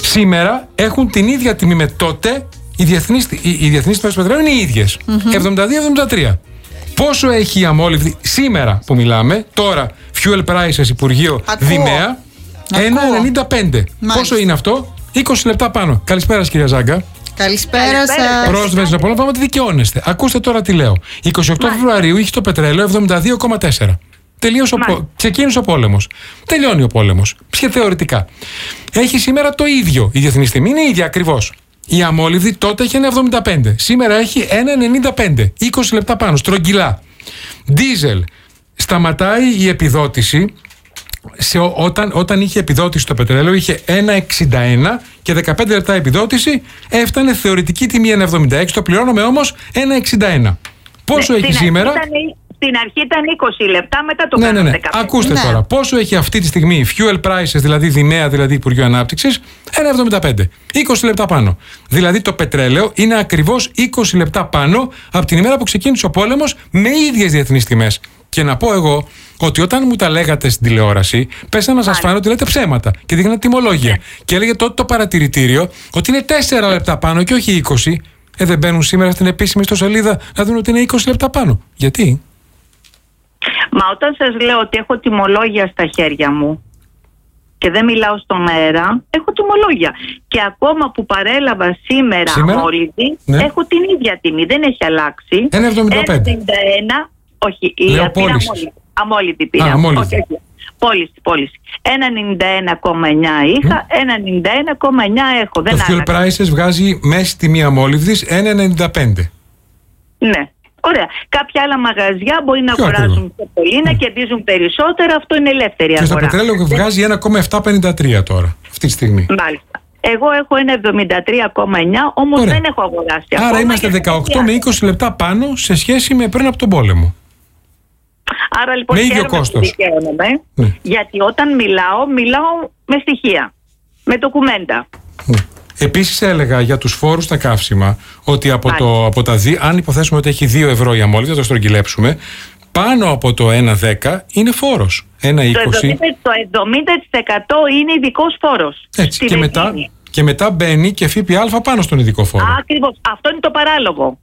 Σήμερα έχουν την ίδια τιμή με τότε. Οι διεθνείς τιμές του πετρελαίου είναι οι ίδιες. 72-73. Πόσο έχει η αμόλυβδη σήμερα που μιλάμε, τώρα, Fuel Prices, Υπουργείο Δημαία, 1,95. Πόσο είναι αυτό? 20 λεπτά πάνω. Καλησπέρα, κυρία Ζάγκα. Καλησπέρα σας. Πρόσβαση να πούμε ότι δικαιώνεστε. Ακούστε τώρα τι λέω. 28 Φεβρουαρίου είχε το πετρέλαιο 72,4. Ξεκίνησε ο πόλεμος. Τελειώνει ο πόλεμος. Θεωρητικά. Έχει σήμερα το ίδιο. Η διεθνής τιμή είναι η ίδια ακριβώς. Η αμόλυβδη τότε είχε 1,75. Σήμερα έχει 1,95. 20 λεπτά πάνω. Στρογγυλά. Ντίζελ. Σταματάει η επιδότηση. Όταν είχε επιδότηση το πετρέλαιο είχε 1,61 και 15 λεπτά επιδότηση, έφτανε θεωρητική τιμή 1,76. Το πληρώνουμε όμως 1,61. Πόσο έχει σήμερα? Στην αρχή ήταν 20 λεπτά, μετά το κάναμε 15. Ακούστε τώρα. Πόσο έχει αυτή τη στιγμή Fuel Prices, δηλαδή Δημαία, δηλαδή Υπουργείο Ανάπτυξης? 1,75. 20 λεπτά πάνω. Δηλαδή το πετρέλαιο είναι ακριβώς 20 λεπτά πάνω από την ημέρα που ξεκίνησε ο πόλεμος με ίδιες διεθνείς τιμές. Και να πω εγώ ότι όταν μου τα λέγατε στην τηλεόραση, πέσανε να σας φάνε ότι λέτε ψέματα και δείχνατε τιμολόγια. Και έλεγε τότε το παρατηρητήριο ότι είναι 4 λεπτά πάνω και όχι 20. Δεν μπαίνουν σήμερα στην επίσημη ιστοσελίδα να δουν ότι είναι 20 λεπτά πάνω. Γιατί? Μα όταν σας λέω ότι έχω τιμολόγια στα χέρια μου και δεν μιλάω στον αέρα, έχω τιμολόγια. Και ακόμα που παρέλαβα σήμερα αμόλυβδη, έχω την ίδια τιμή, δεν έχει αλλάξει. 1,75. Όχι, η αμόλυβδη πήρα. Πώληση. 1,91,9 είχα, 1,91,9 έχω. Το Fuel Prices βγάζει μέση τιμή αμόλυβδης 1,95. Ναι. Ωραία. Κάποια άλλα μαγαζιά μπορεί να αγοράζουν πιο πολύ, να κερδίζουν περισσότερα. Αυτό είναι ελεύθερη αγορά. Και στο πετρέλαιο βγάζει 1,753 τώρα, αυτή τη στιγμή. Μάλιστα. Εγώ έχω 1,73,9, όμως δεν έχω αγοράσει. Άρα είμαστε 18 με 20 λεπτά πάνω σε σχέση με πριν από τον πόλεμο. Άρα λοιπόν με ίδιο κόστος. Γιατί όταν μιλάω με στοιχεία, με ντοκουμέντα. Επίσης έλεγα για τους φόρους στα καύσιμα ότι από τα αν υποθέσουμε ότι έχει 2 ευρώ η αμόλυβδη, θα το στρογγυλέψουμε, πάνω από το 1,10 είναι φόρος. 1,20. Το 70% είναι ειδικός φόρος. Έτσι, και μετά μπαίνει και ΦΠΑ πάνω στον ειδικό φόρο. Ακριβώς. Αυτό είναι το παράλογο.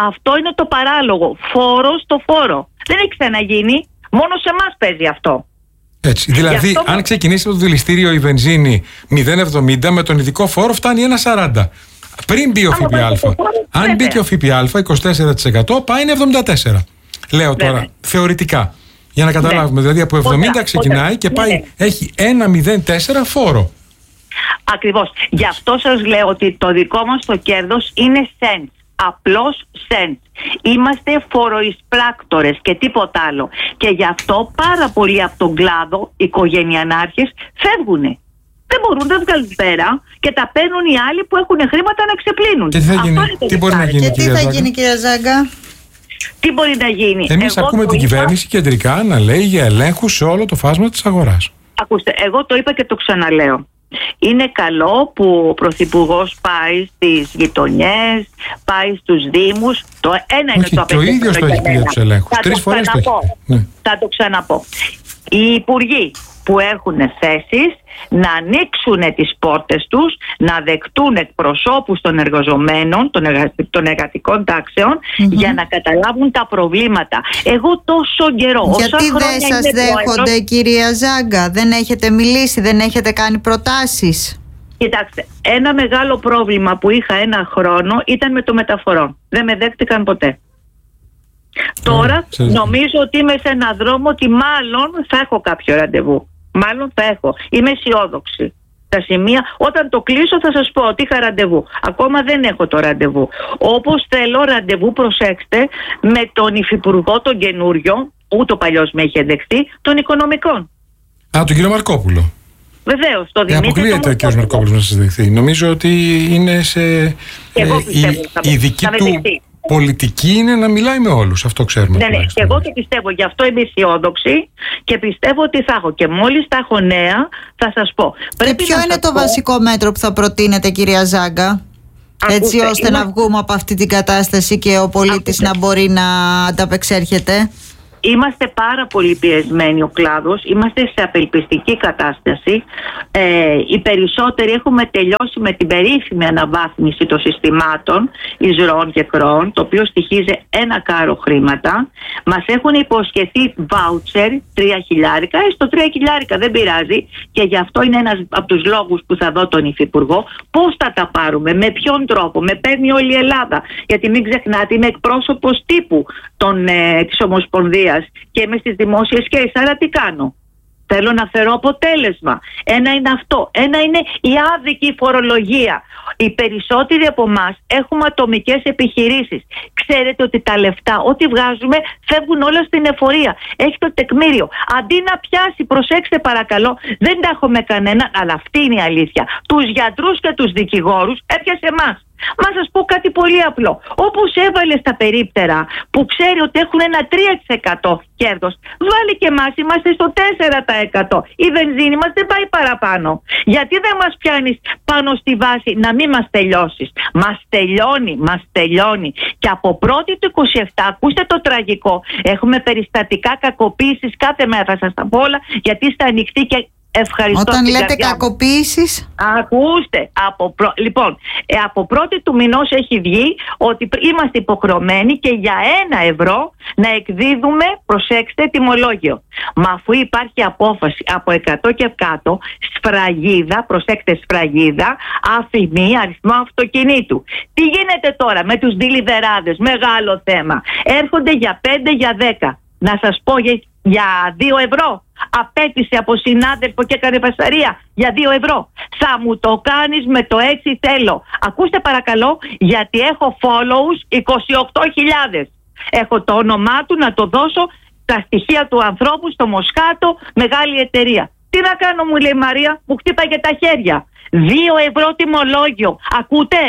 Φόρος στο φόρο. Δεν έχει ξαναγίνει. Μόνο σε εμάς παίζει αυτό. Έτσι. Δηλαδή, αν ξεκινήσει από το δηληστήριο η βενζίνη 0,70, με τον ειδικό φόρο φτάνει 1,40. Πριν μπει ο ΦΠΑ. Αν μπήκε ο ΦΠΑ 24%, πάει 74. Λέω τώρα, θεωρητικά. Για να καταλάβουμε. Δηλαδή, από 70 ξεκινάει και πάει, έχει 1,04 φόρο. Ακριβώς. Γι' αυτό σας λέω ότι το δικό μας το κέρδος είναι cents. Απλώς cents. Είμαστε φοροεισπράκτορες και τίποτα άλλο. Και γι' αυτό πάρα πολλοί από τον κλάδο, οικογενειανάρχες, φεύγουνε. Δεν μπορούν να βγάλουν πέρα και τα παίρνουν οι άλλοι που έχουν χρήματα να ξεπλύνουν. Τι μπορεί να γίνει, τι θα γίνει, κυρία Ζάγκα? Τι μπορεί να γίνει? Εμείς ακούμε την κυβέρνηση κεντρικά να λέει για ελέγχους σε όλο το φάσμα της αγοράς. Ακούστε, εγώ το είπα και το ξαναλέω. Είναι καλό που ο Πρωθυπουργός πάει στις γειτονιές, πάει στους δήμους. Το ένα είναι το απαιτούμενο. Ο ίδιος το έχει πει για τους ελέγχους. 3 φορές το έχει πει. Θα το ξαναπώ. Οι υπουργοί που έχουν θέσεις να ανοίξουν τις πόρτες τους, να δεκτούν εκπροσώπους των εργαζομένων, των εργατικών τάξεων, για να καταλάβουν τα προβλήματα. Εγώ τόσο καιρό. Γιατί δεν σας δέχονται, κυρία Ζάγκα? Δεν έχετε μιλήσει, δεν έχετε κάνει προτάσεις? Κοιτάξτε, ένα μεγάλο πρόβλημα που είχα ένα χρόνο ήταν με το μεταφορών. Δεν με δέχτηκαν ποτέ. Τώρα νομίζω ότι είμαι σε έναν δρόμο ότι μάλλον θα έχω κάποιο ραντεβού. Μάλλον θα έχω. Είμαι αισιόδοξη. Τα σημεία, όταν το κλείσω θα σας πω ότι είχα ραντεβού. Ακόμα δεν έχω το ραντεβού. Όπως θέλω ραντεβού, προσέξτε, με τον υφυπουργό τον καινούριο, ούτε ο παλιός με είχε δεχτεί, των οικονομικών. Τον κύριο Μαρκόπουλο. Βεβαίως, το Δημήτρη. Αποκλείεται ο κύριος Μαρκόπουλος να σας δεχθεί. Νομίζω ότι είναι σε. Η δική του πολιτική είναι να μιλάει με όλους. Αυτό ξέρουμε. Ναι, και εγώ το πιστεύω. Γι' αυτό είμαι αισιόδοξη και πιστεύω ότι θα έχω. Και μόλις θα έχω νέα, θα σας πω. Και ποιο είναι το βασικό μέτρο που θα προτείνετε, κυρία Ζάγκα, έτσι ώστε να βγούμε από αυτή την κατάσταση και ο πολίτης να μπορεί να ανταπεξέρχεται? Είμαστε πάρα πολύ πιεσμένοι ο κλάδος, είμαστε σε απελπιστική κατάσταση. Οι περισσότεροι έχουμε τελειώσει με την περίφημη αναβάθμιση των συστημάτων εισρώων και κρώων, το οποίο στοιχίζει ένα κάρο χρήματα. Μας έχουν υποσχεθεί βάουτσερ 3.000, έστω 3.000 δεν πειράζει, και γι' αυτό είναι ένας από τους λόγους που θα δω τον Υφυπουργό. Πώς θα τα πάρουμε, με ποιον τρόπο, με παίρνει όλη η Ελλάδα? Γιατί μην ξεχνάτε, είμαι εκπρόσωπος τύπου της Ομοσπονδίας και είμαι στις δημόσιες σχέσεις. Άρα τι κάνω? Θέλω να φέρω αποτέλεσμα. Ένα είναι αυτό. Ένα είναι η άδικη φορολογία. Οι περισσότεροι από εμάς έχουμε ατομικές επιχειρήσεις. Ξέρετε ότι τα λεφτά, ό,τι βγάζουμε, φεύγουν όλα στην εφορία. Έχει το τεκμήριο. Αντί να πιάσει, προσέξτε παρακαλώ, δεν τα έχουμε κανένα, αλλά αυτή είναι η αλήθεια. Τους γιατρούς και τους δικηγόρους έπιασε εμάς. Μα σας πω κάτι πολύ απλό. Όπως έβαλε στα περίπτερα που ξέρει ότι έχουν ένα 3% κέρδος, βάλει και εμάς, είμαστε στο 4%. Η βενζίνη μας δεν πάει παραπάνω. Γιατί δεν μας πιάνεις πάνω στη βάση να μην μας τελειώσεις? Μας τελειώνει. Και από 1η του 27, ακούστε το τραγικό, έχουμε περιστατικά κακοποίησης κάθε μέρα. Θα σας τα πω όλα, γιατί είστε ανοιχτοί και ευχαριστώ. Όταν λέτε κακοποίησης, ακούστε. Λοιπόν, από 1η του μηνός έχει βγει ότι είμαστε υποχρεωμένοι και για 1 ευρώ να εκδίδουμε, προσέξτε, τιμολόγιο. Μα αφού υπάρχει απόφαση από 100 και κάτω, σφραγίδα, προσέξτε, σφραγίδα, αφημί, αριθμό αυτοκινήτου. Τι γίνεται τώρα με τους ντιλιβεράδες? Μεγάλο θέμα. Έρχονται για 5, για 10. Να σας πω για 2 ευρώ. Απέτησε από συνάδελφο και έκανε φασαρία για 2 ευρώ. Θα μου το κάνεις με το έτσι θέλω. Ακούστε παρακαλώ, γιατί έχω follows 28.000. Έχω το όνομά του να το δώσω, τα στοιχεία του ανθρώπου στο Μοσχάτο, μεγάλη εταιρεία. Τι να κάνω, μου λέει η Μαρία, μου χτύπαγε τα χέρια. 2 ευρώ τιμολόγιο. Ακούτε?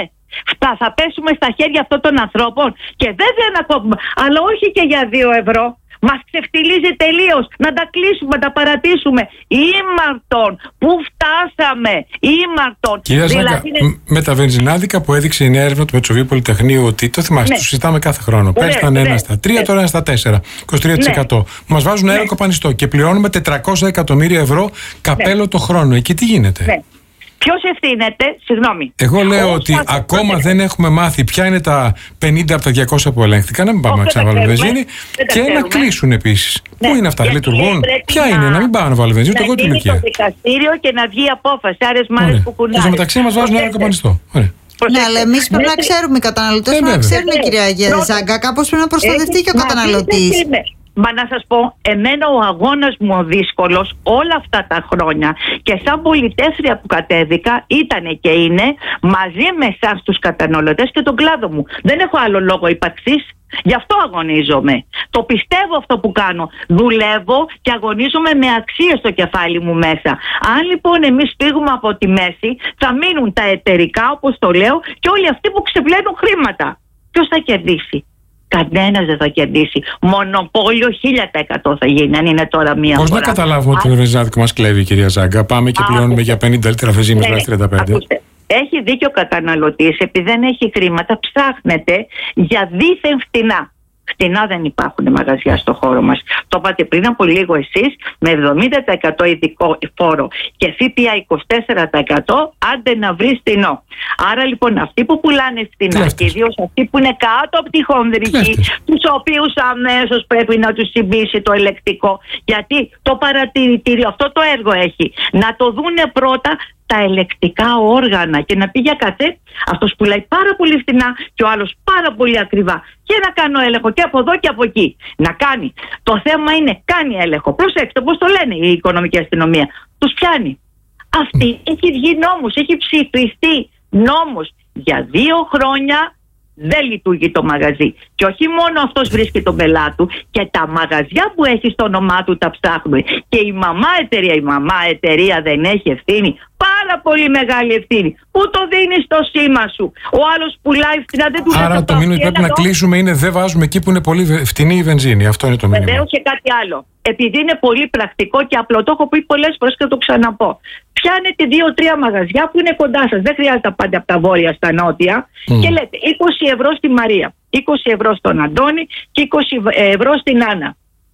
Θα πέσουμε στα χέρια αυτών των ανθρώπων. Και βέβαια να κόβουμε, αλλά όχι και για 2 ευρώ. Μας ξεφτιλίζει τελείως. Να τα κλείσουμε, να τα παρατήσουμε. Ήμαρτον. Πού φτάσαμε? Ήμαρτον. Κυρία Ζάγκα, με τα βενζινάδικα που έδειξε η νέα έρευνα του Μετσοβίου Πολυτεχνείου, ότι το θυμάστε, το συζητάμε κάθε χρόνο. Πέρσι ήταν 1 στα 3, τώρα 1 στα 4. 23%. Μας βάζουν αέρο κοπανιστό και πληρώνουμε 400 εκατομμύρια ευρώ καπέλο το χρόνο. Εκεί τι γίνεται? Ποιος ευθύνεται? Συγγνώμη. Εγώ λέω ότι ακόμα δεν έχουμε μάθει ποια είναι τα 50 από τα 200 που ελέγχθηκαν. Να μην πάμε να ξαναβάλουμε βενζίνη. Και να κλείσουν επίσης. Πού είναι αυτά, λειτουργούν? Ποια είναι, να μην πάμε να βάλουμε βενζίνη? Το κόκκινο στο δικαστήριο και να βγει απόφαση. Άρες μάρες που κουνάνε. Και στο μεταξύ μας βάζουν αέρο κοπανιστό. Ναι, αλλά εμείς πρέπει να ξέρουμε, οι καταναλωτές πρέπει να ξέρουν, κυρία Ζάγκα, κάπως πρέπει να προστατευτεί και ο καταναλωτής. Μα να σας πω, εμένα ο αγώνας μου ο δύσκολος όλα αυτά τα χρόνια και σαν πολιτεύθρια που κατέβηκα ήταν και είναι μαζί με εσάς τους καταναλωτές και τον κλάδο μου. Δεν έχω άλλο λόγο ύπαρξης. Γι' αυτό αγωνίζομαι. Το πιστεύω αυτό που κάνω. Δουλεύω και αγωνίζομαι με αξίες στο κεφάλι μου μέσα. Αν λοιπόν εμείς φύγουμε από τη μέση, θα μείνουν τα εταιρικά, όπως το λέω, και όλοι αυτοί που ξεπλένουν χρήματα. Ποιος θα κερδίσει? Κανένας δεν θα κερδίσει. Μονοπόλιο 1000% θα γίνει, αν είναι τώρα μία φορά. Πώς να καταλάβουμε ότι το βενζινάδικο μας κλέβει, κυρία Ζάγκα? Πάμε και πληρώνουμε για 50 λίτρα βενζίνη, βάζει 35. Έχει δίκιο ο καταναλωτής, επειδή δεν έχει χρήματα, ψάχνεται για δίθεν φτηνά. Φτηνά δεν υπάρχουν μαγαζιά στο χώρο μας. Το είπατε πριν από λίγο εσείς, με 70% ειδικό φόρο και ΦΠΑ 24%, άντε να βρει φτηνό. Άρα λοιπόν αυτοί που πουλάνε φτηνά και ιδίως αυτοί που είναι κάτω από τη χονδρική, τους οποίους αμέσως πρέπει να τους συμπίσει το ελεκτικό. Γιατί το παρατηρητήριο αυτό το έργο έχει να το δούνε πρώτα τα ελεκτικά όργανα και να πει για κάθε αυτός πουλάει πάρα πολύ φθηνά και ο άλλος πάρα πολύ ακριβά, και να κάνω έλεγχο και από εδώ και από εκεί. Να κάνει. Το θέμα είναι κάνει έλεγχο. Προσέξτε πώς το λένε η οικονομική αστυνομία. Τους πιάνει. Αυτή έχει βγει νόμος, έχει ψηφιστεί νόμος. Για 2 χρόνια δεν λειτουργεί το μαγαζί. Και όχι μόνο αυτός βρίσκει τον πελάτη του, και τα μαγαζιά που έχει στο όνομά του τα ψάχνουμε. Και η μαμά εταιρεία δεν έχει ευθύνη. Πάρα πολύ μεγάλη ευθύνη. Πού το δίνεις το σήμα σου? Ο άλλος πουλάει φθηνά, δεν του λέει. Άρα το μήνυμα που πρέπει να κλείσουμε είναι δεν βάζουμε εκεί που είναι πολύ φτηνή η βενζίνη. Αυτό είναι το μήνυμα. Βεβαίως, και κάτι άλλο. Επειδή είναι πολύ πρακτικό και απλό, το έχω πει πολλές φορές και το ξαναπώ. Πιάνετε 2-3 μαγαζιά που είναι κοντά σας. Δεν χρειάζεται να πάτε από τα βόρεια στα νότια. Και λέτε 20 ευρώ στη Μαρία, 20 ευρώ στον Αντώνη και 20 ευρώ στην Άννα.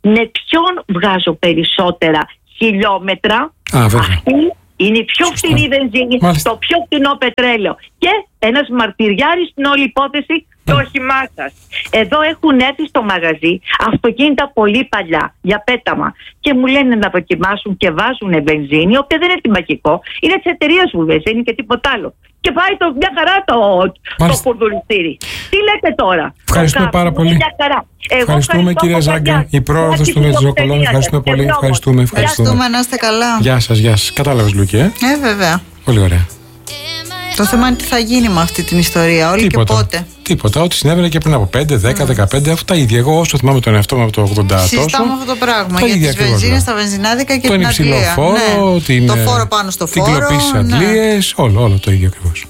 με ποιον βγάζω περισσότερα χιλιόμετρα. Αυτή είναι η πιο φθηνή βενζίνη, το πιο φθηνό πετρέλαιο. Και ένας μαρτυριάρης στην όλη υπόθεση, το όχημά σας. Εδώ έχουν έρθει στο μαγαζί αυτοκίνητα πολύ παλιά για πέταμα και μου λένε να δοκιμάσουν και βάζουν βενζίνη, η οποία δεν είναι τιμακικό, είναι της εταιρείας μου βενζίνη και τίποτα άλλο. Και πάει μια χαρά το κουρδουλιστήρι. Τι λέτε τώρα? Ευχαριστούμε πάρα πολύ. Ευχαριστούμε, κυρία Ζάγκα, η πρόοδος του Μετζοκολών. Ευχαριστούμε πολύ. Ευχαριστούμε, να είστε καλά. Γεια σας. Κατάλαβες, Λουκή? Βέβαια. Πολύ ωραία. Το θέμα είναι τι θα γίνει με αυτή την ιστορία, όλοι και πότε. Τίποτα. Ό,τι συνέβαινε και πριν από 5, 10, 15, αυτά ίδια. Εγώ όσο θυμάμαι τον εαυτό μου από το 80 συζητάμε αυτό το πράγμα. Για τις βενζίνες, τα βενζινάδικα και την υψηλό αντλία. φόρο, το φόρο πάνω στο φόρο. Την κλοπή αντλίες, όλο το ίδιο ακριβώς.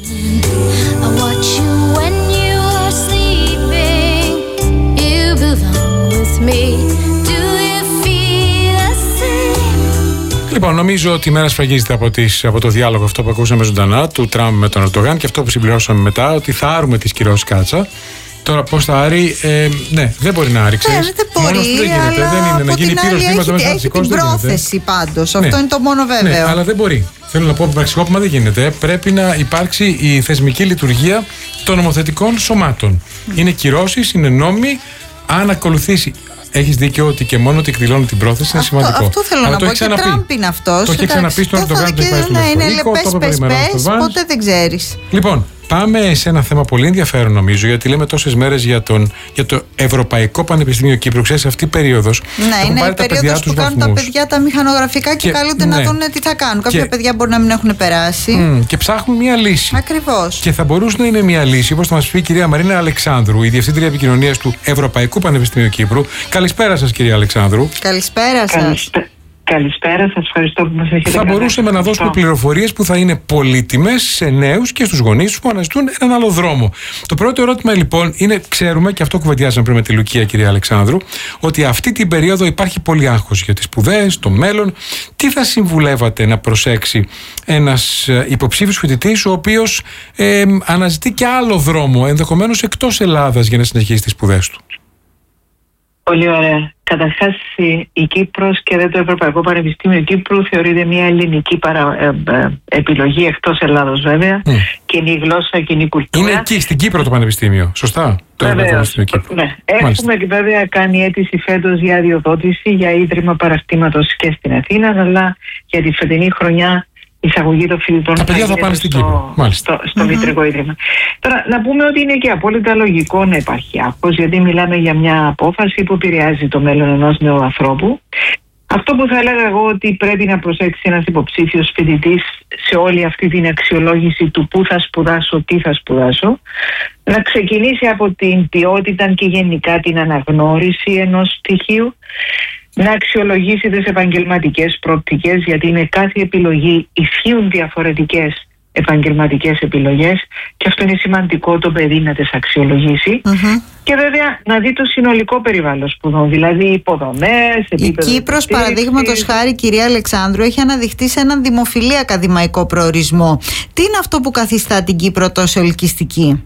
Λοιπόν, νομίζω ότι η μέρα σφραγίζεται από το διάλογο αυτό που ακούσαμε ζωντανά του Τραμπ με τον Ερντογάν και αυτό που συμπληρώσαμε μετά, ότι θα άρουμε τις κυρώσεις Κάτσα. Τώρα πώς θα άρει, ναι, δεν μπορεί να άρει. Δεν μπορεί, δεν γίνεται, δεν είναι να γίνει πύρος βήματα μέσα έχει την πρόθεση πάντως, αυτό είναι το μόνο βέβαιο. Ναι, αλλά δεν μπορεί. Θέλω να πω ότι πραξικόπημα δεν γίνεται. Πρέπει να υπάρξει η θεσμική λειτουργία των νομοθετικών σωμάτων. Είναι κυρώσεις, είναι νόμοι, αν ακολουθήσει. Έχεις δίκιο ότι και μόνο ότι εκδηλώνει την πρόθεση είναι σημαντικό. Αυτό θέλω να πω. Και Τραμπ είναι αυτός. Το έχει ξαναπεί στον Ερντογάν, το έχει πάει στο Λευκό Οίκο, πες, ποτέ δεν ξέρεις. Λοιπόν, πάμε σε ένα θέμα πολύ ενδιαφέρον νομίζω, γιατί λέμε τόσες μέρες για το Ευρωπαϊκό Πανεπιστήμιο Κύπρου. Ξέρεις, αυτή η περίοδος. Ναι, είναι η περίοδος που κάνουν τα παιδιά τα μηχανογραφικά και καλούνται να δουν τι θα κάνουν. Κάποια παιδιά μπορεί να μην έχουν περάσει. Και ψάχνουν μια λύση. Ακριβώς. Και θα μπορούσε να είναι μια λύση, όπως θα μας πει η κυρία Μαρίνα Αλεξάνδρου, η Διευθύντρια Επικοινωνίας του Ευρωπαϊκού Πανεπιστημίου Κύπρου. Καλησπέρα σας, κυρία Αλεξάνδρου. Καλησπέρα σας. Καλησπέρα, σας ευχαριστώ που μας έχετε. Θα μπορούσαμε να δώσουμε πληροφορίες που θα είναι πολύτιμες σε νέους και στους γονείς τους που αναζητούν έναν άλλο δρόμο. Το πρώτο ερώτημα λοιπόν είναι, ξέρουμε, και αυτό κουβεντιάσαμε πριν με τη Λουκία, κυρία Αλεξάνδρου, ότι αυτή την περίοδο υπάρχει πολύ άγχος για τις σπουδές, το μέλλον. Τι θα συμβουλεύατε να προσέξει ένας υποψήφιος φοιτητής ο οποίος αναζητεί και άλλο δρόμο, ενδεχομένως εκτός Ελλάδας, για να συνεχίσει τις σπουδές του? Πολύ ωραία. Καταρχάς, η Κύπρος και το Ευρωπαϊκό Πανεπιστήμιο Κύπρου θεωρείται μια ελληνική επιλογή, εκτός Ελλάδος βέβαια. Κοινή γλώσσα, κοινή κουλτούρα. Είναι εκεί, στην Κύπρο το Πανεπιστήμιο, σωστά? Το Ευρωπαϊκό Πανεπιστήμιο Κύπρου. Ναι. Έχουμε βέβαια κάνει αίτηση φέτος για αδειοδότηση για ίδρυμα παραστήματος και στην Αθήνα, αλλά για τη φετινή χρονιά εισαγωγή των φοιτητών. Τα παιδιά θα πάνε στην Κύπρο. Στο Μητρικό Ίδρυμα. Τώρα, να πούμε ότι είναι και απόλυτα λογικό να υπάρχει άγχος, γιατί μιλάμε για μια απόφαση που επηρεάζει το μέλλον ενός νέου ανθρώπου. Αυτό που θα έλεγα εγώ ότι πρέπει να προσέξει ένας υποψήφιος φοιτητής σε όλη αυτή την αξιολόγηση του πού θα σπουδάσω, τι θα σπουδάσω, να ξεκινήσει από την ποιότητα και γενικά την αναγνώριση ενός στοιχείου, να αξιολογήσει τις επαγγελματικές προοπτικές, γιατί με κάθε επιλογή ισχύουν διαφορετικές επαγγελματικές επιλογές και αυτό είναι σημαντικό το παιδί να τις αξιολογήσει. Και βέβαια να δει το συνολικό περιβάλλον σπουδών, δηλαδή υποδομές, επίπεδο. Η Κύπρος, παραδείγματος χάρη, κυρία Αλεξάνδρου, έχει αναδειχθεί σε έναν δημοφιλή ακαδημαϊκό προορισμό. Τι είναι αυτό που καθιστά την Κύπρο τόσο ελκυστική?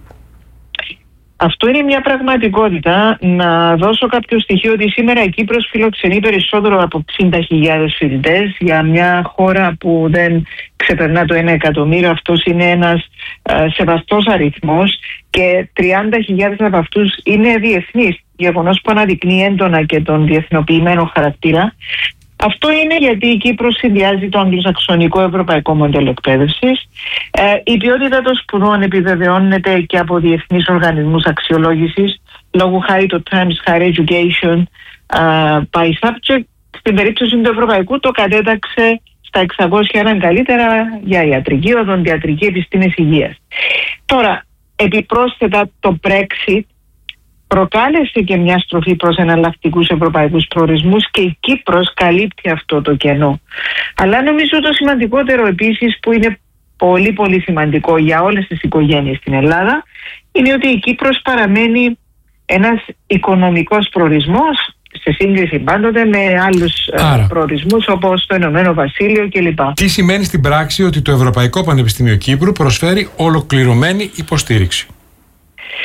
Αυτό είναι μια πραγματικότητα. Να δώσω κάποιο στοιχείο ότι σήμερα η Κύπρος φιλοξενεί περισσότερο από 60.000 φοιτητές για μια χώρα που δεν ξεπερνά το 1 εκατομμύριο. Αυτός είναι ένας σεβαστός αριθμός και 30.000 από αυτούς είναι διεθνείς, γεγονός που αναδεικνύει έντονα και τον διεθνοποιημένο χαρακτήρα. Αυτό είναι γιατί η Κύπρος συνδυάζει το αγγλοσαξονικό ευρωπαϊκό μοντέλο εκπαίδευσης. Η ποιότητα των σπουδών επιβεβαιώνεται και από διεθνείς οργανισμούς αξιολόγησης. Λόγου χάρη το Times Higher Education by Subject, στην περίπτωση του ευρωπαϊκού, το κατέταξε στα 601 καλύτερα για ιατρική, οδοντιατρική, επιστήμες υγείας. Τώρα, επιπρόσθετα το Brexit προκάλεσε και μια στροφή προς εναλλακτικούς ευρωπαϊκούς προορισμούς και η Κύπρος καλύπτει αυτό το κενό. Αλλά νομίζω το σημαντικότερο επίσης, που είναι πολύ πολύ σημαντικό για όλες τις οικογένειες στην Ελλάδα, είναι ότι η Κύπρος παραμένει ένας οικονομικός προορισμός σε σύγκριση πάντοτε με άλλους προορισμούς όπως το Ηνωμένο Βασίλειο κλπ. Τι σημαίνει στην πράξη ότι το Ευρωπαϊκό Πανεπιστήμιο Κύπρου προσφέρει ολοκληρωμένη υποστήριξη?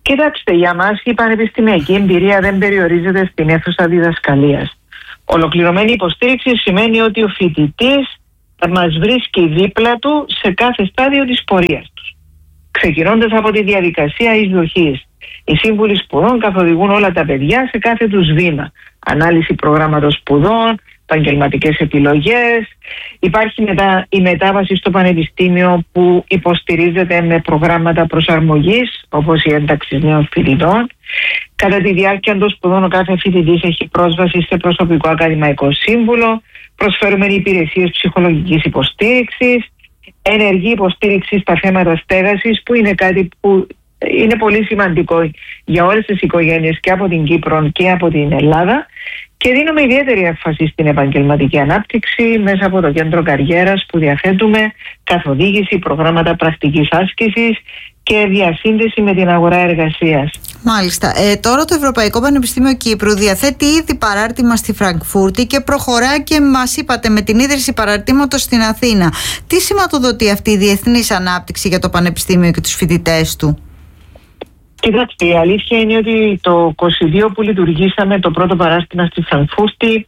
Κοιτάξτε, για μας η πανεπιστημιακή εμπειρία δεν περιορίζεται στην αίθουσα διδασκαλίας. Ολοκληρωμένη υποστήριξη σημαίνει ότι ο φοιτητής μας βρίσκει δίπλα του σε κάθε στάδιο της πορείας του. Ξεκινώντας από τη διαδικασία εισδοχής. Οι σύμβουλοι σπουδών καθοδηγούν όλα τα παιδιά σε κάθε τους βήμα. Ανάλυση προγράμματος σπουδών, επαγγελματικές επιλογές. Υπάρχει μετά η μετάβαση στο πανεπιστήμιο που υποστηρίζεται με προγράμματα προσαρμογής, όπως η ένταξη νέων φοιτητών. Κατά τη διάρκεια των σπουδών ο κάθε φοιτητής έχει πρόσβαση σε προσωπικό ακαδημαϊκό σύμβουλο. Προσφέρουμε υπηρεσίες ψυχολογικής υποστήριξης, ενεργή υποστήριξη στα θέματα στέγασης, που είναι κάτι που είναι πολύ σημαντικό για όλες τις οικογένειες και από την Κύπρο και από την Ελλάδα, και δίνουμε ιδιαίτερη έμφαση στην επαγγελματική ανάπτυξη μέσα από το κέντρο καριέρας που διαθέτουμε, καθοδήγηση, προγράμματα πρακτικής άσκησης και διασύνδεση με την αγορά εργασίας. Μάλιστα. Τώρα το Ευρωπαϊκό Πανεπιστήμιο Κύπρου διαθέτει ήδη παράρτημα στη Φραγκφούρτη και προχωρά και μας είπατε με την ίδρυση παραρτήματος στην Αθήνα. Τι σηματοδοτεί αυτή η διεθνής ανάπτυξη για το Πανεπιστήμιο και τους φοιτητές του? Κοιτάξτε, η αλήθεια είναι ότι το 22 που λειτουργήσαμε το πρώτο παράστημα στη Φραγκφούρτη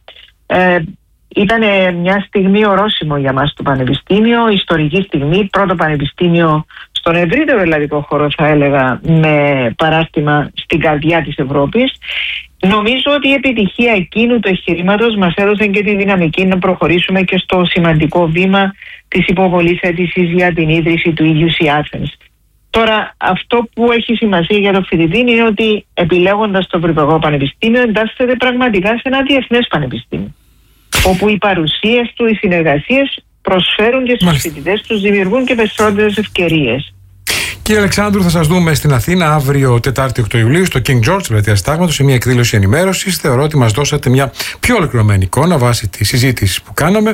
ήταν μια στιγμή ορόσημο για μας το Πανεπιστήμιο, ιστορική στιγμή, πρώτο πανεπιστήμιο στον ευρύτερο ελλαδικό χώρο, θα έλεγα, με παράστημα στην καρδιά της Ευρώπης. Νομίζω ότι η επιτυχία εκείνου του εγχειρήματος μας έδωσε και τη δυναμική να προχωρήσουμε και στο σημαντικό βήμα της υποβολής αίτησης για την ίδρυση του EUC Athens. Τώρα, αυτό που έχει σημασία για το φοιτητή είναι ότι επιλέγοντας το Ευρωπαϊκό Πανεπιστήμιο εντάσσεται πραγματικά σε ένα διεθνές πανεπιστήμιο, όπου οι παρουσίες του, οι συνεργασίες προσφέρουν και στους φοιτητές τους, δημιουργούν και περισσότερες ευκαιρίες. Κύριε Αλεξάνδρου, θα σας δούμε στην Αθήνα αύριο, Τετάρτη 8 Ιουλίου, στο King George, Πλατεία Συντάγματος, σε μια εκδήλωση ενημέρωσης. Θεωρώ ότι μας δώσατε μια πιο ολοκληρωμένη εικόνα βάσει τη συζήτηση που κάναμε.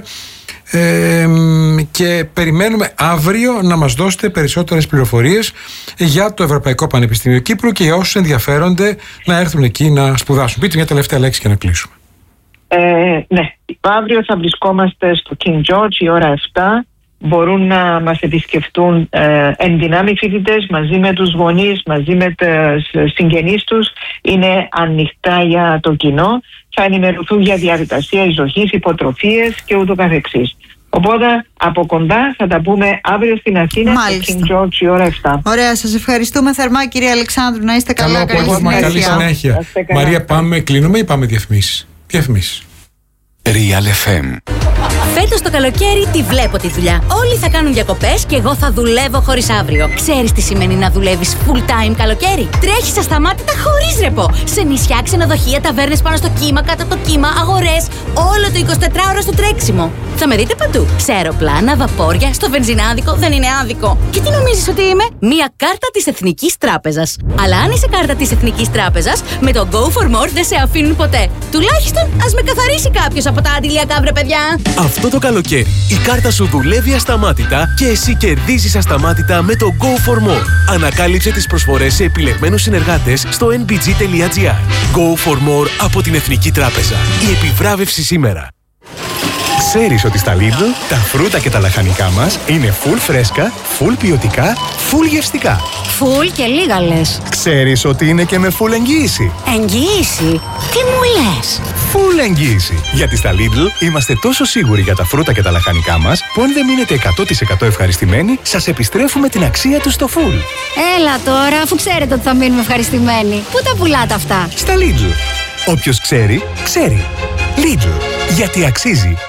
Και περιμένουμε αύριο να μας δώσετε περισσότερες πληροφορίες για το Ευρωπαϊκό Πανεπιστήμιο Κύπρου και για όσους ενδιαφέρονται να έρθουν εκεί να σπουδάσουν. Πείτε μια τελευταία λέξη και να κλείσουμε. Ναι, αύριο θα βρισκόμαστε στο King George η ώρα 7. Μπορούν να μας επισκεφτούν ενδυνάμει φοιτητές μαζί με τους γονείς, μαζί με τους συγγενείς τους. Είναι ανοιχτά για το κοινό. Θα ενημερωθούν για διαδικασία εισδοχής, υποτροφίες και ούτω καθεξής. Οπότε από κοντά θα τα πούμε αύριο στην Αθήνα, στο King George η ώρα 7. Ωραία, σας ευχαριστούμε θερμά κύριε Αλεξάνδρου. Να είστε καλά. Καλή συνέχεια. Μαρία, πάμε, κλείνουμε ή πάμε διαφημίσεις? Διαφημίσεις. Real FM. Φέτος το καλοκαίρι τη βλέπω τη δουλειά. Όλοι θα κάνουν διακοπές και εγώ θα δουλεύω χωρίς αύριο. Ξέρεις τι σημαίνει να δουλεύεις full time καλοκαίρι? Τρέχεις ασταμάτητα χωρίς ρεπό. Σε νησιά, ξενοδοχεία, ταβέρνες πάνω στο κύμα, κάτω από το κύμα, αγορές. Όλο το 24ωρο στο τρέξιμο. Θα με δείτε παντού. Σε αεροπλάνα, βαπόρια, στο βενζινάδικο. Δεν είναι άδικο. Και τι νομίζεις ότι είμαι? Μία κάρτα της Εθνικής Τράπεζας. Αλλά αν είσαι κάρτα της Εθνικής Τράπεζας, με το Go for More δεν σε αφήνουν ποτέ. Τουλάχιστον ας με καθαρίσει κάποιος από τα αντιλιακά, βρε παιδιά. Αυτό το καλοκαίρι η κάρτα σου δουλεύει ασταμάτητα και εσύ κερδίζεις ασταμάτητα με το Go for More. Ανακάλυψε τις προσφορές σε επιλεγμένους συνεργάτες στο nbg.gr. Go for More από την Εθνική Τράπεζα. Η επιβράβευση σήμερα. Ξέρεις ότι στα Lidl τα φρούτα και τα λαχανικά μας είναι full φρέσκα, full ποιοτικά, full γευστικά. Full και λίγα λες. Ξέρεις ότι είναι και με full εγγύηση. Εγγύηση? Τι μου λες? Full εγγύηση. Γιατί στα Lidl είμαστε τόσο σίγουροι για τα φρούτα και τα λαχανικά μας που αν δεν μείνετε 100% ευχαριστημένοι, σας επιστρέφουμε την αξία τους στο full. Έλα τώρα, αφού ξέρετε ότι θα μείνουμε ευχαριστημένοι. Πού τα πουλάτε αυτά? Στα Lidl. Όποιος ξέρει, ξέρει. Lidl. Γιατί αξίζει.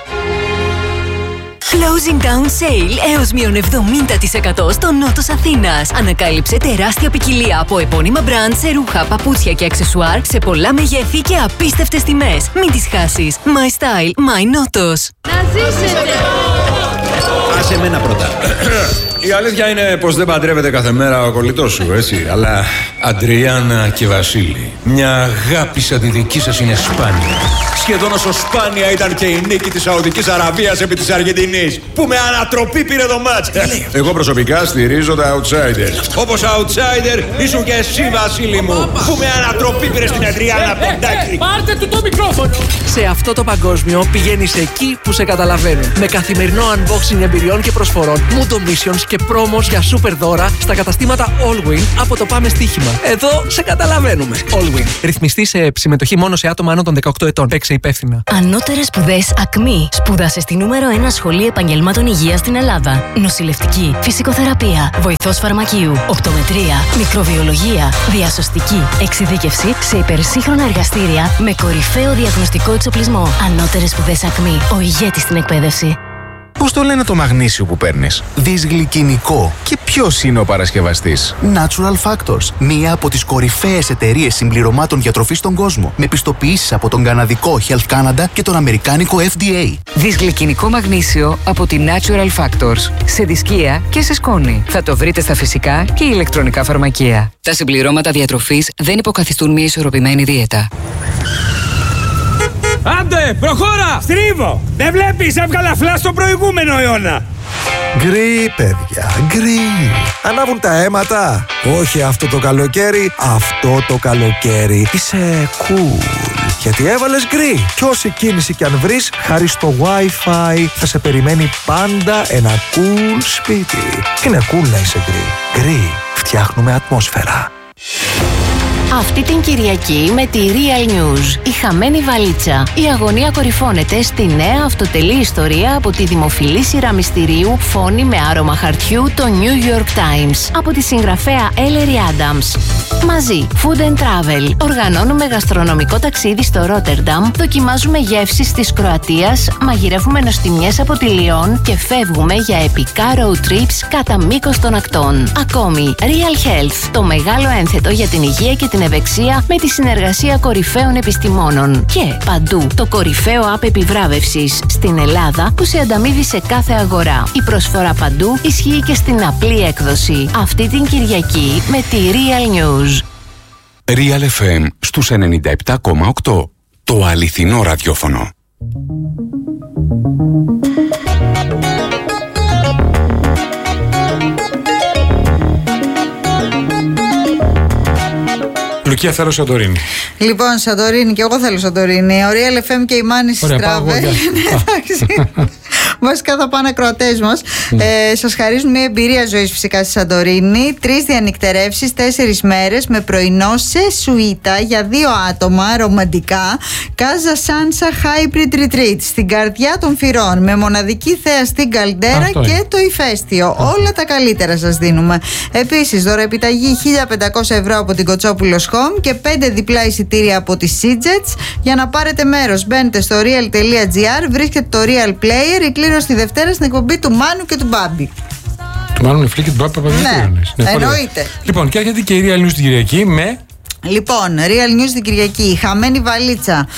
Closing down sale έως μείον 70% στο νότος Αθήνας. Ανακάλυψε τεράστια ποικιλία από επώνυμα μπραντ σε ρούχα, παπούτσια και αξεσουάρ σε πολλά μεγέθη και απίστευτες τιμές. Μην τις χάσεις. My style, my νότος. Να ζήσετε! Άσε εμένα πρώτα. Η αλήθεια είναι πως δεν παντρεύεται κάθε μέρα ο κολλητός σου, έτσι. Αλλά Αντριάννα και Βασίλη, μια αγάπη σαν τη δική σας είναι σπάνια. Σχεδόν όσο σπάνια ήταν και η νίκη της Σαουδικής Αραβίας επί της Αργεντινής, που με ανατροπή πήρε το μάτς. Εγώ προσωπικά στηρίζω τα outsiders. Όπως outsider ήσουν και εσύ, Βασίλη μου, που με ανατροπή πήρε στην Αντριάννα Ποντάκη. Πάρτε του το μικρόφωνο! Σε αυτό το παγκόσμιο πηγαίνεις εκεί που σε καταλαβαίνουν. Με καθημερινό unboxing εμπειριών δωρεών και προσφορών, Mundo Missions και promos για super δώρα στα καταστήματα Allwin από το Πάμε Στοίχημα. Εδώ σε καταλαβαίνουμε. Allwin. Ρυθμιστή σε συμμετοχή μόνο σε άτομα άνω των 18 ετών. Παίξε υπεύθυνα. Ανώτερες σπουδές ΑΚΜΗ. Σπούδασε στη νούμερο 1 σχολή επαγγελμάτων υγείας στην Ελλάδα. Νοσηλευτική, φυσικοθεραπεία, βοηθός φαρμακείου, οπτομετρία, μικροβιολογία, διασωστική, εξειδίκευση σε υπερσύγχρονα εργαστήρια με κορυφαίο διαγνωστικό εξοπλισμό. Ανώτερες σπουδές ΑΚΜΗ. Ο ηγέτης στην εκπαίδευση. Πώς το λένε το μαγνήσιο που παίρνεις? Δυσγλυκινικό. Και ποιος είναι ο παρασκευαστής? Natural Factors. Μία από τις κορυφαίες εταιρείες συμπληρωμάτων διατροφής στον κόσμο. Με πιστοποιήσεις από τον καναδικό Health Canada και τον αμερικάνικο FDA. Δυσγλυκινικό μαγνήσιο από τη Natural Factors. Σε δισκία και σε σκόνη. Θα το βρείτε στα φυσικά και ηλεκτρονικά φαρμακεία. Τα συμπληρώματα διατροφής δεν υποκαθιστούν μια ισορροπημένη δίαιτα. Άντε, προχώρα! Στρίβω! Δεν βλέπεις, έβγαλα φλάς στο προηγούμενο αιώνα! Γκρι, παιδιά, γκρι. Ανάβουν τα αίματα. Όχι αυτό το καλοκαίρι, αυτό το καλοκαίρι. Είσαι cool. Γιατί έβαλες γκρι. Κι όση κίνηση κι αν βρεις, χάρη στο Wi-Fi θα σε περιμένει πάντα ένα cool σπίτι. Είναι cool να είσαι γκρι. Γκρι. Φτιάχνουμε ατμόσφαιρα. Αυτή την Κυριακή με τη Real News, η χαμένη βαλίτσα. Η αγωνία κορυφώνεται στη νέα αυτοτελή ιστορία από τη δημοφιλή σειρά μυστηρίου Φόνη με άρωμα χαρτιού, το New York Times, από τη συγγραφέα Ellery Adams. Μαζί, Food and Travel, οργανώνουμε γαστρονομικό ταξίδι στο Ρότερνταμ, δοκιμάζουμε γεύσεις της Κροατίας, μαγειρεύουμε νοστιμιές από τη Λιόν και φεύγουμε για επικά road trips κατά μήκος των ακτών. Ακόμη, Real Health, το μεγάλο ένθετο για την υγεία και την ευεξία με τη συνεργασία κορυφαίων επιστημόνων. Και παντού το κορυφαίο app επιβράβευσης στην Ελλάδα που σε ανταμείβει σε κάθε αγορά. Η προσφορά παντού ισχύει και στην απλή έκδοση. Αυτή την Κυριακή με τη Real News. Real FM στους 97,8. Το αληθινό ραδιόφωνο. Λουκία, θέλω Σαντορίνη. Λοιπόν, Σαντορίνη, και εγώ θέλω Σαντορίνη. Ο Real FM και η Μάνη στη Travel. Εντάξει. Βασικά θα πάνε ακροατές μας. Σας χαρίζουν μια εμπειρία ζωής φυσικά στη Σαντορίνη. 3 διανυκτερεύσεις, 4 μέρες με πρωινό σε σουίτα για 2 άτομα, ρομαντικά. Casa Sansa Hybrid Retreat στην καρδιά των Φυρών. Με μοναδική θέα στην Καλντέρα και το ηφαίστειο. Όλα τα καλύτερα σας δίνουμε. Επίσης, δωροεπιταγή 1.500 ευρώ από την Κοτσόπουλος Home και 5 διπλά εισιτήρια από τη Seajets. Για να πάρετε μέρος, μπαίνετε στο real.gr, βρίσκετε το Real Player. Η κλήρωση τη Δευτέρα στην εκπομπή του Μάνου και του Μπάμπη. Του Μάνου Νεφλή και του Μπάμπη Παπαδημητρίου. Ναι, εννοείται. Λοιπόν, και έρχεται και η Real News την Κυριακή με. Λοιπόν, Real News την Κυριακή, χαμένη βαλίτσα,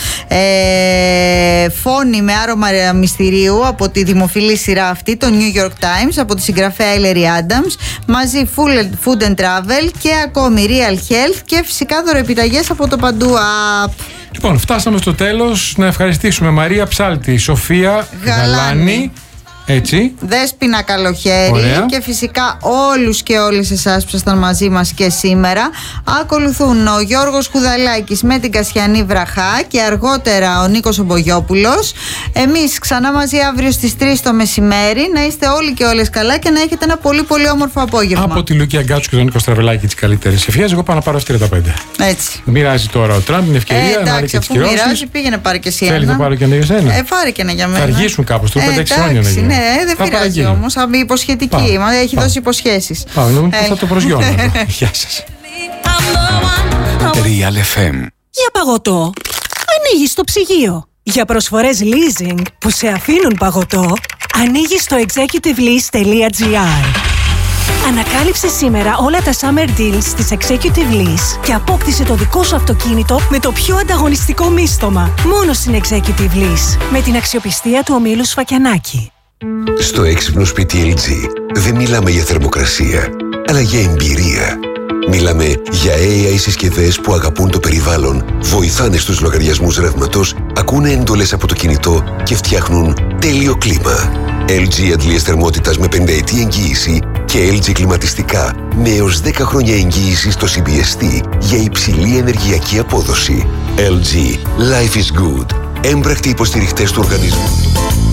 Φόνη με άρωμα μυστηρίου από τη δημοφιλή σειρά αυτή, το New York Times, από τη συγγραφέα Ellery Adams, μαζί Food and Travel και ακόμη Real Health και φυσικά δωροεπιταγές από το Παντού App. Λοιπόν, φτάσαμε στο τέλος. Να ευχαριστήσουμε Μαρία Ψάλτη, Σοφία Γαλάνη, έτσι, Δέσποινα Καλοχέρη. Ωραία. Και φυσικά όλους και όλες εσάς που ήσασταν μαζί μας και σήμερα. Ακολουθούν ο Γιώργος Χουδαλάκης με την Κασιανή Βραχά και αργότερα ο Νίκος Ομπογιόπουλος. Εμείς ξανά μαζί αύριο στις 3 το μεσημέρι. Να είστε όλοι και όλες καλά και να έχετε ένα πολύ πολύ όμορφο απόγευμα. Από τη Λουκία Γκάτσου και τον Νίκο Στραβελάκη τις καλύτερες ευχές. Εγώ πάω να πάρω αυτή τα 5. Έτσι. Μοιράζει τώρα ο Τραμπ την ευκαιρία να πάρει και τις κυρώσεις. Μοιράζει, πήγαινε πάρει και εσύ ένα. Θέλει να πάρει και ένα για σένα. Πάρει και ένα για μένα. Θα αργήσουν κάπως, το 5-6 χρόνια να γίνει. Ναι, δεν πειράζει όμως. Θα μπει υποσχετική. Έχει δώσει υποσχέσεις. Πάμε να δούμε πώς θα το προσγειώνω. Γεια σας. Real FM. Για παγωτό, ανοίγεις το ψυγείο. Για προσφορές leasing που σε αφήνουν παγωτό, ανοίγεις το executivelease.gr. Ανακάλυψε σήμερα όλα τα summer deals της Executive Lease και απόκτησε το δικό σου αυτοκίνητο με το πιο ανταγωνιστικό μίστομα. Μόνο στην Executive Lease, με την αξιοπιστία του ομίλου Σφακιανάκη. Στο έξυπνο σπίτι LG δεν μιλάμε για θερμοκρασία, αλλά για εμπειρία. Μιλάμε για AI συσκευές που αγαπούν το περιβάλλον, βοηθάνε στους λογαριασμούς ρεύματος, ακούνε εντολές από το κινητό και φτιάχνουν τέλειο κλίμα. LG αντλίες θερμότητας με 50ετή εγγύηση και LG κλιματιστικά με έως 10 χρόνια εγγύηση στο CBST για υψηλή ενεργειακή απόδοση. LG. Life is good. Έμπρακτοι υποστηριχτές του οργανισμού.